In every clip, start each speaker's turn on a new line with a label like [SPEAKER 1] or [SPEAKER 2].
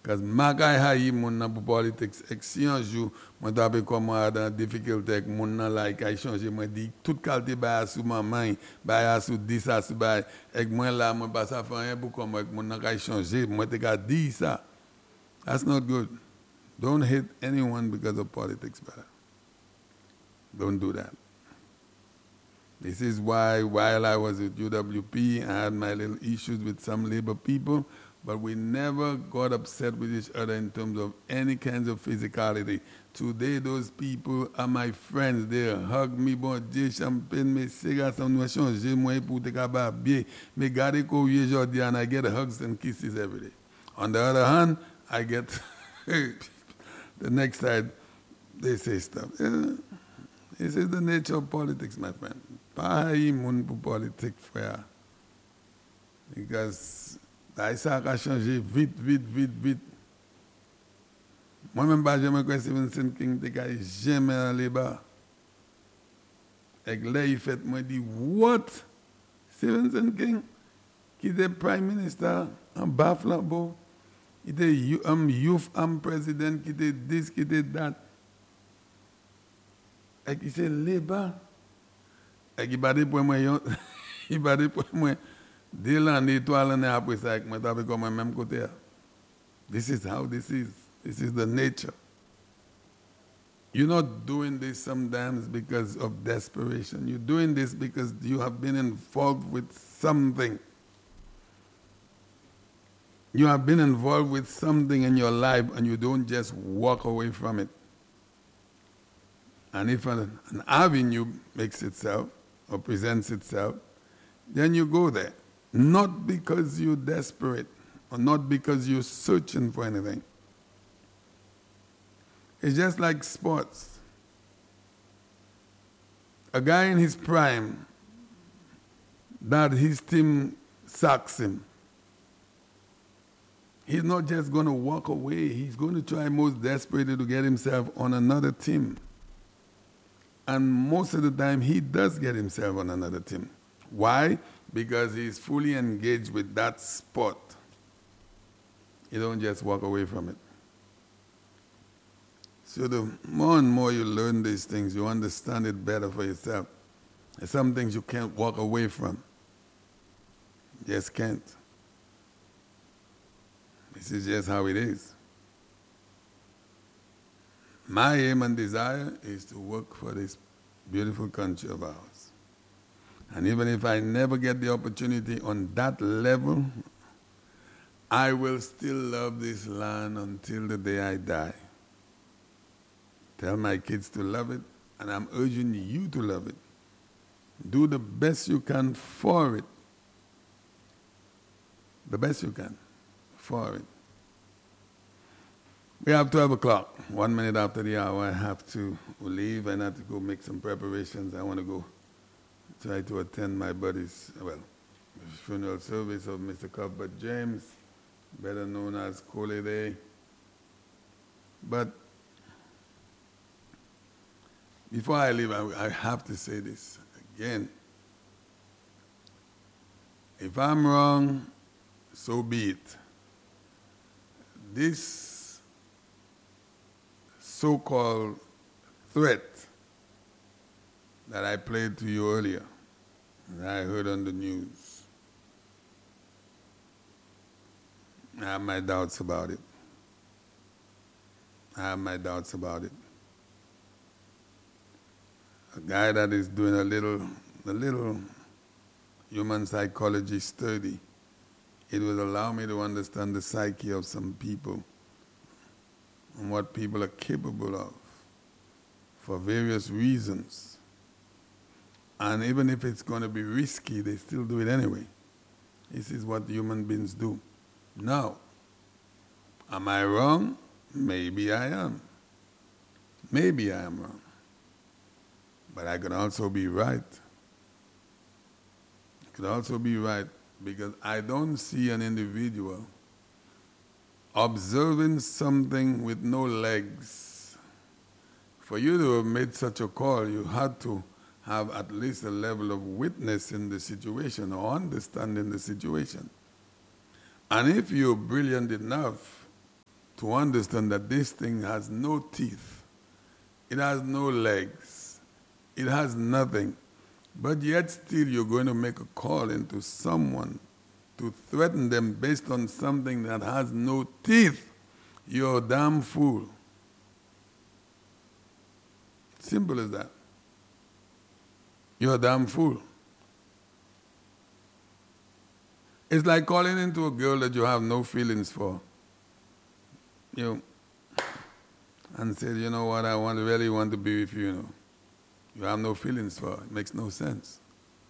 [SPEAKER 1] Because magay hayi moun nan pou politics. Ek si un jour, moi dois comment dans difficulté avec moun nan like ay changer moi dit toute qualité ba sous maman, ba sous 10 ça sous ba ek moi là moi pas ça fait rien pour comment ek moun nan kay changer, moi te ka dit ça. That's not good. Don't hate anyone because of politics, brother. Don't do that. This is why while I was with UWP, I had my little issues with some labor people, but we never got upset with each other in terms of any kinds of physicality. Today, those people are my friends. They hug me, bon Dieu, champagne, mes cigares, ça nous a changé, moi, pour te cabaret bien. Mais gardez qu'au vieux aujourd'hui, and I get hugs and kisses every day. On the other hand, I get the next side, they say stuff. This is the nature of politics, my friend. Pas y moun pour politique, frère. Because ça a changé vite. Moi-même, je ne sais pas Stephen King ne jamais allé bas. Et là, il fait, moi, dit, what? Stephen King, qui était Prime Minister en Baflambo, il était youth president, qui était this, qui était that. Et il s'est allé bas. Et il a dit pour moi, dès l'année, 3 années après ça, moi, je suis comme même côté. This is how this is. This is the nature. You're not doing this sometimes because of desperation. You're doing this because you have been involved with something. You have been involved with something in your life and you don't just walk away from it. And if an avenue makes itself or presents itself, then you go there. Not because you're desperate or not because you're searching for anything. It's just like sports. A guy in his prime, that his team sacks him. He's not just going to walk away. He's going to try most desperately to get himself on another team. And most of the time, he does get himself on another team. Why? Because he's fully engaged with that sport. You don't just walk away from it. So the more and more you learn these things, you understand it better for yourself. There's some things you can't walk away from. Just can't. This is just how it is. My aim and desire is to work for this beautiful country of ours. And even if I never get the opportunity on that level, I will still love this land until the day I die. Tell my kids to love it, and I'm urging you to love it. Do the best you can for it. The best you can for it. We have 12 o'clock, 1 minute after the hour. I have to leave and I have to go make some preparations. I want to go try to attend my buddy's, funeral service of Mr. Cuthbert James, better known as Cole Day. But before I leave, I have to say this again. If I'm wrong, so be it. This so-called threat that I played to you earlier, that I heard on the news, I have my doubts about it. A guy that is doing a little human psychology study, it will allow me to understand the psyche of some people and what people are capable of for various reasons. And even if it's going to be risky, they still do it anyway. This is what human beings do. Now, am I wrong? Maybe I am. Maybe I am wrong. But I could also be right. I could also be right because I don't see an individual observing something with no legs. For you to have made such a call, you had to have at least a level of witness in the situation or understanding the situation. And if you're brilliant enough to understand that this thing has no teeth, it has no legs, it has nothing, but yet still you're going to make a call into someone to threaten them based on something that has no teeth. You're a damn fool. Simple as that. You're a damn fool. It's like calling into a girl that you have no feelings for. And said, you know what, really want to be with you, You have no feelings for her. It makes no sense.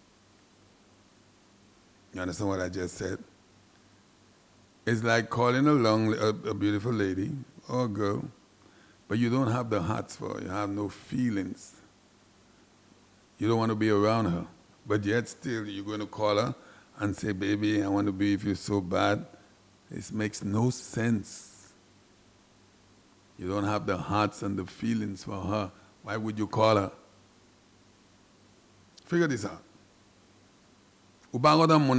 [SPEAKER 1] You understand what I just said? It's like calling along a beautiful lady or a girl, but you don't have the hearts for her. You have no feelings. You don't want to be around her, but yet still you're going to call her and say, baby, I want to be with you so bad. This makes no sense. You don't have the hearts and the feelings for her. Why would you call her? Figure this out. That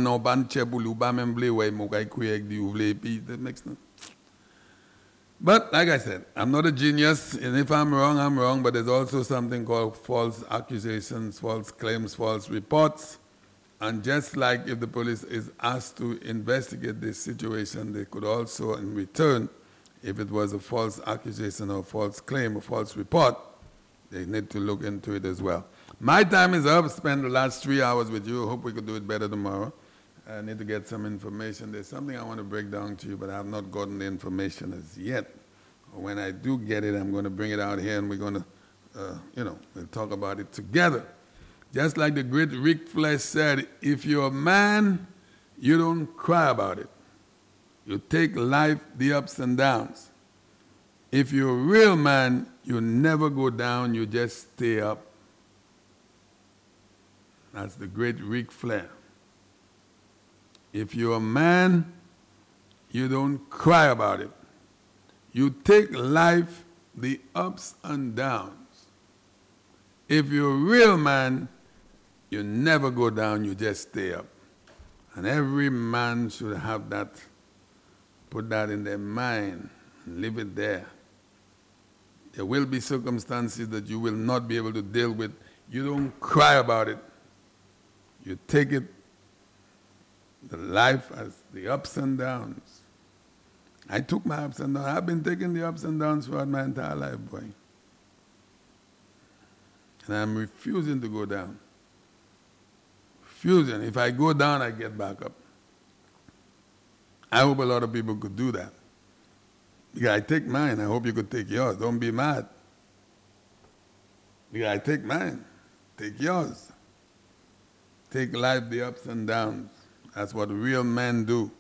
[SPEAKER 1] makes no. But like I said, I'm not a genius, and if I'm wrong, but there's also something called false accusations, false claims, false reports. And just like if the police is asked to investigate this situation, they could also, in return, if it was a false accusation or false claim or false report, they need to look into it as well. My time is up. Spent the last 3 hours with you. Hope we could do it better tomorrow. I need to get some information. There's something I want to break down to you, but I have not gotten the information as yet. When I do get it, I'm going to bring it out here, and we're going to, we'll talk about it together. Just like the great Ric Flair said, if you're a man, you don't cry about it. You take life, the ups and downs. If you're a real man, you never go down, you just stay up. That's the great Ric Flair. If you're a man, you don't cry about it. You take life, the ups and downs. If you're a real man, you never go down, you just stay up. And every man should have that, put that in their mind, and leave it there. There will be circumstances that you will not be able to deal with. You don't cry about it. You take it, the life as the ups and downs. I took my ups and downs. I've been taking the ups and downs throughout my entire life, boy. And I'm refusing to go down. Refusing. If I go down, I get back up. I hope a lot of people could do that. Because I take mine, I hope you could take yours. Don't be mad. Because I take mine, take yours. Take life, the ups and downs. That's what real men do.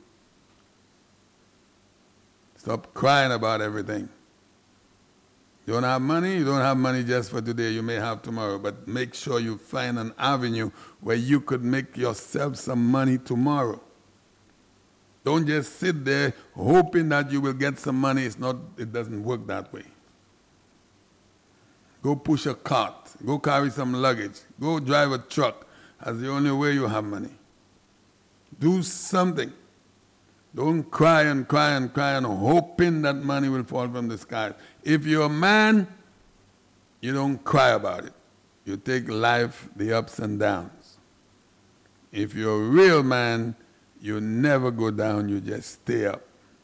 [SPEAKER 1] Stop crying about everything. You don't have money? You don't have money just for today. You may have tomorrow. But make sure you find an avenue where you could make yourself some money tomorrow. Don't just sit there hoping that you will get some money. It doesn't work that way. Go push a cart. Go carry some luggage. Go drive a truck. That's the only way you have money. Do something. Don't cry and cry and cry and hoping that money will fall from the sky. If you're a man, you don't cry about it. You take life, the ups and downs. If you're a real man, you never go down, you just stay up.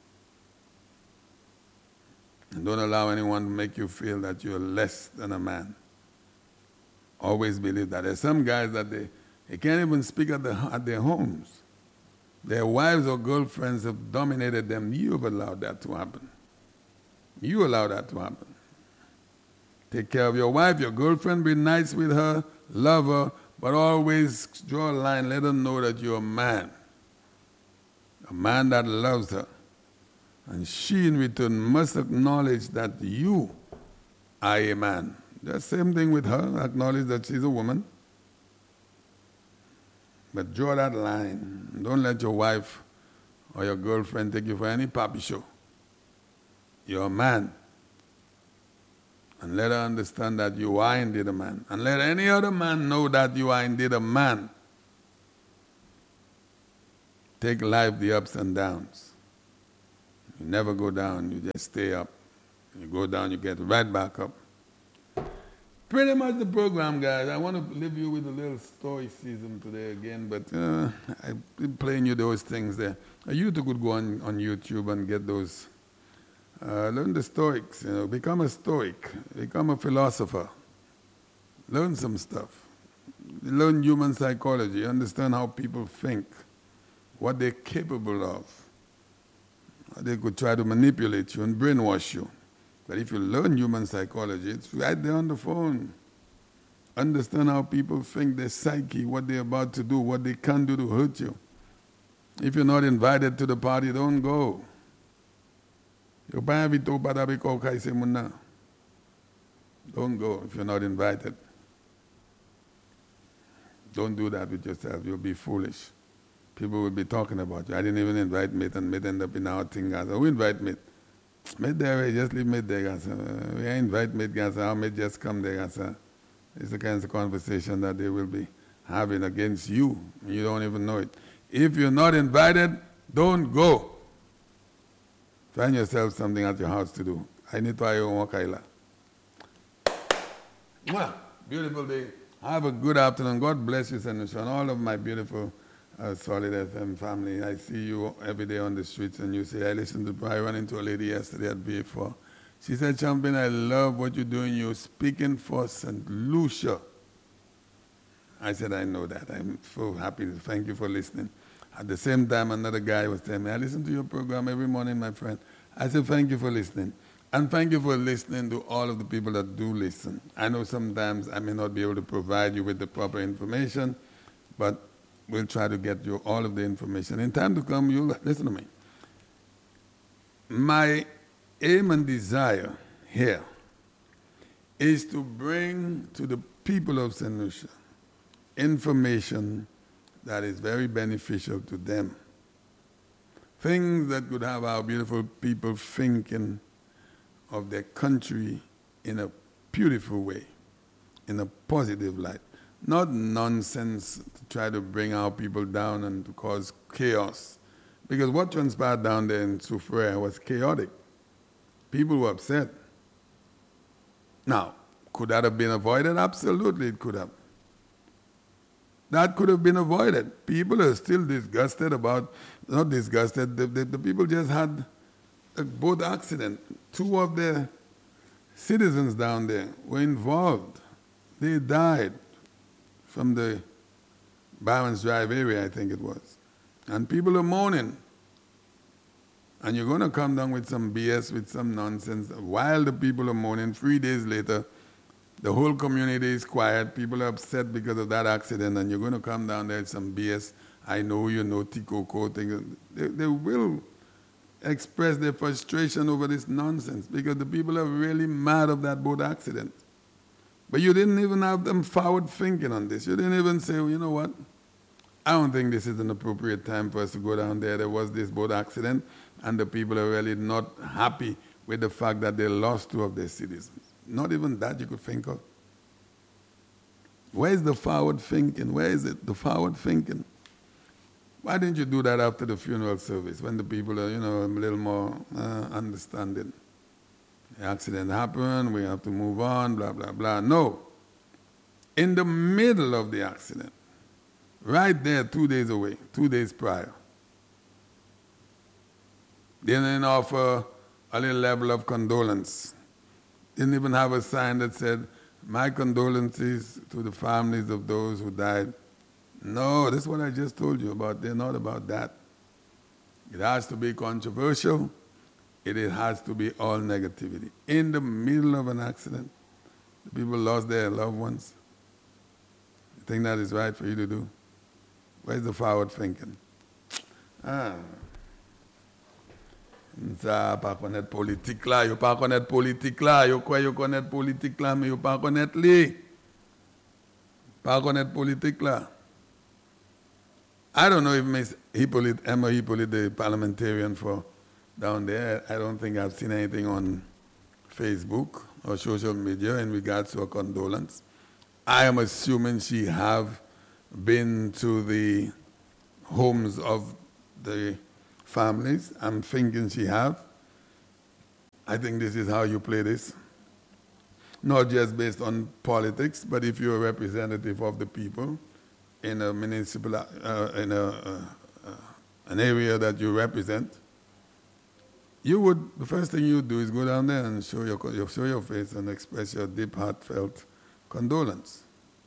[SPEAKER 1] And don't allow anyone to make you feel that you're less than a man. Always believe that. There's some guys that they can't even speak at their homes. Their wives or girlfriends have dominated them. You've allowed that to happen. You allow that to happen. Take care of your wife, your girlfriend, be nice with her, love her, but always draw a line, let her know that you're a man that loves her. And she in return must acknowledge that you are a man. The same thing with her, acknowledge that she's a woman. But draw that line. Don't let your wife or your girlfriend take you for any papi show. You're a man. And let her understand that you are indeed a man. And let any other man know that you are indeed a man. Take life, the ups and downs. You never go down, you just stay up. You go down, you get right back up. Pretty much the program, guys. I want to leave you with a little stoicism today again, but I've been playing you those things there. You too could go on YouTube and get those. Learn the Stoics, become a Stoic, become a philosopher. Learn some stuff. Learn human psychology, understand how people think, what they're capable of. They could try to manipulate you and brainwash you. But if you learn human psychology, it's right there on the phone. Understand how people think, their psyche, what they're about to do, what they can do to hurt you. If you're not invited to the party, don't go. Don't go if you're not invited. Don't do that with yourself. You'll be foolish. People will be talking about you. I didn't even invite mate, and mate end up in our thing. Who invite mate? Mate there, just leave mate there. We invite mate, our mate just come there. It's the kind of conversation that they will be having against you. You don't even know it. If you're not invited, don't go. Find yourself something at your house to do. I need to work, Kaila. Beautiful day. Have a good afternoon. God bless you, Senator, and all of my beautiful Solid FM family. I see you every day on the streets, and you say, I ran into a lady yesterday at BA4. She said, Champion, I love what you're doing. You're speaking for St. Lucia. I said, I know that. I'm so happy. Thank you for listening. At the same time, another guy was telling me, I listen to your program every morning, my friend. I said, thank you for listening. And thank you for listening to all of the people that do listen. I know sometimes I may not be able to provide you with the proper information, but we'll try to get you all of the information. In time to come, you'll listen to me. My aim and desire here is to bring to the people of St. Lucia information that is very beneficial to them. Things that could have our beautiful people thinking of their country in a beautiful way, in a positive light. Not nonsense to try to bring our people down and to cause chaos. Because what transpired down there in Soufrière was chaotic. People were upset. Now, could that have been avoided? Absolutely it could have. That could have been avoided. People are still disgusted about, not disgusted, the people just had a boat accident. 2 of their citizens down there were involved. They died from the Barons Drive area, I think it was. And people are mourning. And you're going to come down with some BS, with some nonsense. While the people are mourning, 3 days later, the whole community is quiet. People are upset because of that accident, and you're going to come down there with some BS. I know you know Tikoko thing. They will express their frustration over this nonsense because the people are really mad of that boat accident. But you didn't even have them forward thinking on this. You didn't even say, well, you know what? I don't think this is an appropriate time for us to go down there. There was this boat accident, and the people are really not happy with the fact that they lost 2 of their citizens. Not even that you could think of. Where is the forward thinking? Where is it, the forward thinking? Why didn't you do that after the funeral service when the people are, a little more understanding? The accident happened, we have to move on, blah, blah, blah. No. In the middle of the accident, right there 2 days away, 2 days prior, they didn't offer a little level of condolence. Didn't even have a sign that said, my condolences to the families of those who died. No, that's what I just told you about. They're not about that. It has to be controversial. It has to be all negativity. In the middle of an accident, the people lost their loved ones. You think that is right for you to do? Where's the forward thinking? Ça, pas connaître politique là, yo pas connaître politique là, yo quoi yo connaître politique là, mais yo pas connaître li. Pas connaître politique là. I don't know if Miss Hippolyte, Emma Hippolyte, the parliamentarian for down there, I don't think I've seen anything on Facebook or social media in regards to a condolence. I am assuming she have been to the homes of the families. I'm thinking she have. I think this is how you play this. Not just based on politics, but if you're a representative of the people in a municipal, an area that you represent, the first thing you do is go down there and show your face and express your deep, heartfelt condolence.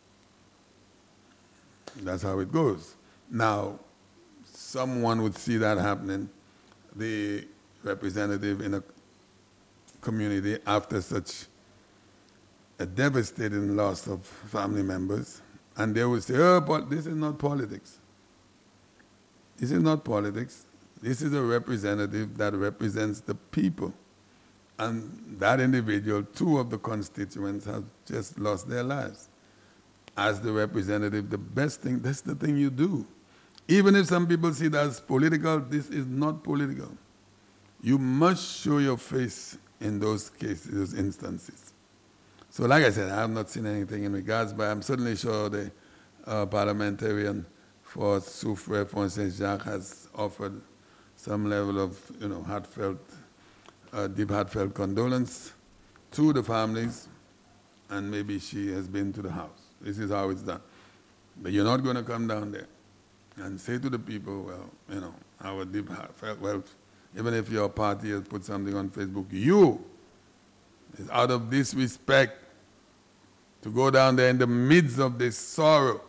[SPEAKER 1] That's how it goes. Now, someone would see that happening, the representative in a community after such a devastating loss of family members, and they would say, oh, but this is not politics. This is not politics. This is a representative that represents the people. And that individual, 2 of the constituents have just lost their lives. As the representative, the best thing, that's the thing you do. Even if some people see that as political, this is not political. You must show your face in those cases, those instances. So like I said, I have not seen anything in regards, but I'm certainly sure the parliamentarian for Soufrière Font-Saint-Jacques has offered some level of, heartfelt, deep heartfelt condolence to the families, and maybe she has been to the house. This is how it's done. But you're not going to come down there and say to the people, well, our deep heartfelt, well, even if your party has put something on Facebook, you, is out of disrespect to go down there in the midst of this sorrow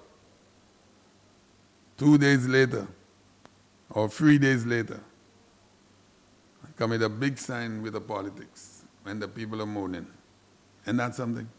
[SPEAKER 1] 2 days later or 3 days later, come with a big sign with the politics when the people are mourning. Isn't that something?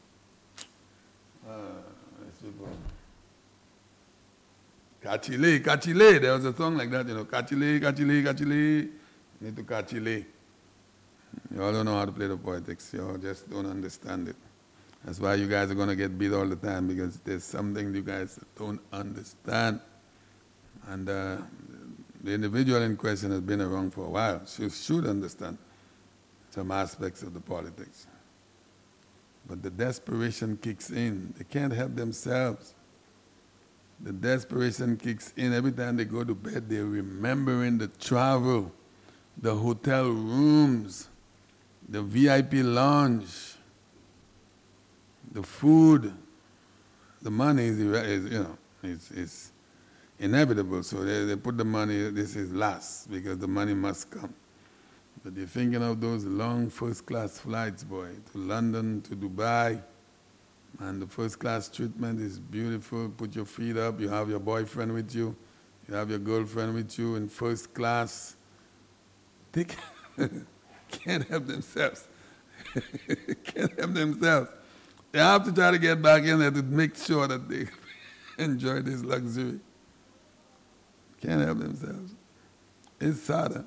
[SPEAKER 1] Kachile, Kachile, there was a song like that, Kachile, Kachile, Kachile, need to Kachile. You all don't know how to play the politics, you all just don't understand it. That's why you guys are going to get beat all the time, because there's something you guys don't understand. And the individual in question has been around for a while. She should understand some aspects of the politics. But the desperation kicks in. They can't help themselves. The desperation kicks in. Every time they go to bed, they're remembering the travel, the hotel rooms, the VIP lounge, the food. The money is inevitable. So they put the money, this is last, because the money must come. But you're thinking of those long first-class flights, boy, to London, to Dubai, and the first-class treatment is beautiful. Put your feet up, you have your boyfriend with you, you have your girlfriend with you in first class. They can't help themselves. Can't help themselves. They have to try to get back in there to make sure that they enjoy this luxury. Can't help themselves. It's sadder.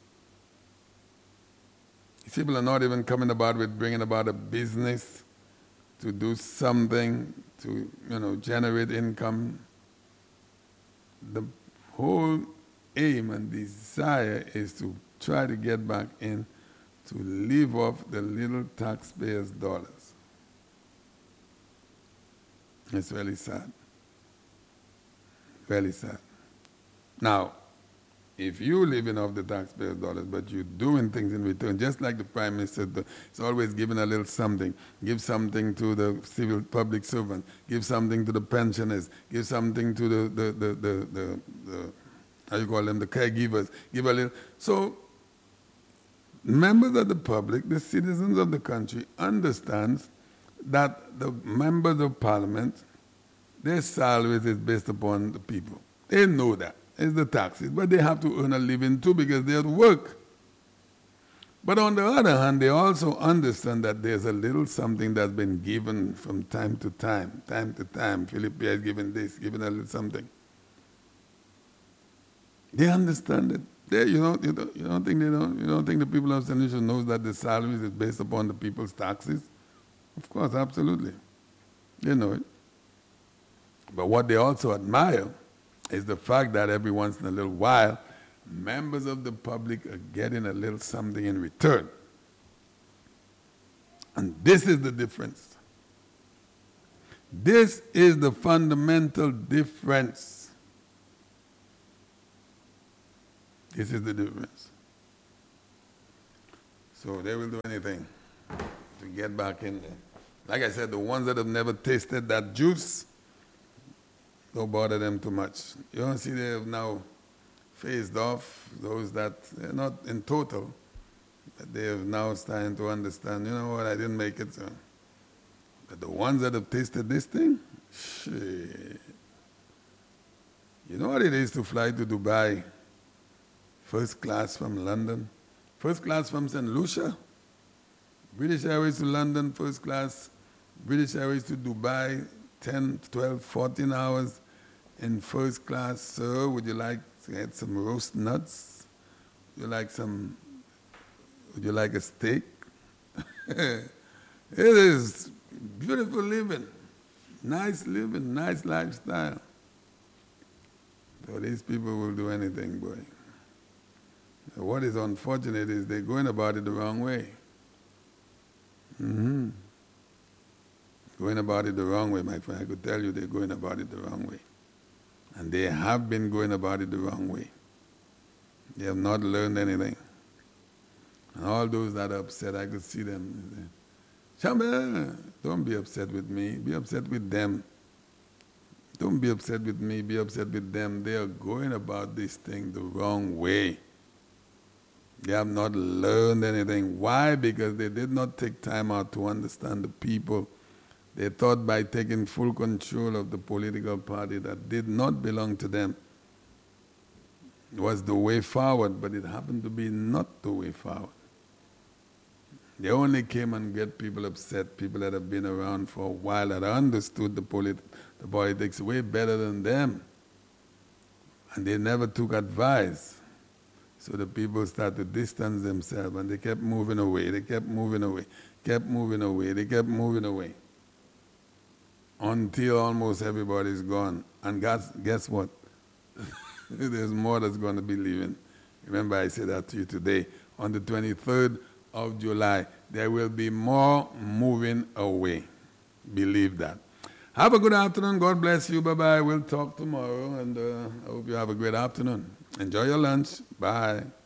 [SPEAKER 1] People are not even coming about with bringing about a business to do something to, generate income. The whole aim and desire is to try to get back in to live off the little taxpayers' dollars. It's really sad. Really sad. Now, if you're living off the taxpayers' dollars, but you're doing things in return, just like the Prime Minister is always giving a little something. Give something to the civil public servant. Give something to the pensioners. Give something to the how you call them, the caregivers. Give a little. So, members of the public, the citizens of the country, understands that the members of Parliament, their salaries is based upon the people. They know that. It's the taxes, but they have to earn a living too because they have to work. But on the other hand, they also understand that there's a little something that's been given from time to time. Philip Pierre is giving this, giving a little something. They understand it. You don't think the people of St. Lucia knows that the salaries is based upon the people's taxes? Of course, absolutely. They know it. But what they also admire is the fact that every once in a little while, members of the public are getting a little something in return. And this is the difference. This is the fundamental difference. This is the difference. So they will do anything to get back in there. Like I said, the ones that have never tasted that juice, don't bother them too much. You don't see they have now phased off those that, not in total, but they have now starting to understand, you know what, I didn't make it. So. But the ones that have tasted this thing, shit. You know what it is to fly to Dubai, first class from London, first class from St. Lucia, British Airways to London, first class, British Airways to Dubai, 10, 12, 14 hours in first class. Sir, would you like to get some roast nuts? Would you like a steak? It is beautiful living, nice lifestyle. So these people will do anything, boy. What is unfortunate is they're going about it the wrong way. Going about it the wrong way, my friend. I could tell you they're going about it the wrong way. And they have been going about it the wrong way. They have not learned anything. And all those that are upset, I could see them. Chamba, don't be upset with me. Be upset with them. Don't be upset with me. Be upset with them. They are going about this thing the wrong way. They have not learned anything. Why? Because they did not take time out to understand the people. They thought by taking full control of the political party that did not belong to them was the way forward, but it happened to be not the way forward. They only came and get people upset, people that have been around for a while, that understood the politics way better than them. And they never took advice. So the people started to distance themselves, and they kept moving away, they kept moving away, kept moving away, they kept moving away. Until almost everybody's gone. And guess what? There's more that's going to be leaving. Remember I said that to you today. On the 23rd of July, there will be more moving away. Believe that. Have a good afternoon. God bless you. Bye-bye. We'll talk tomorrow, and I hope you have a great afternoon. Enjoy your lunch. Bye.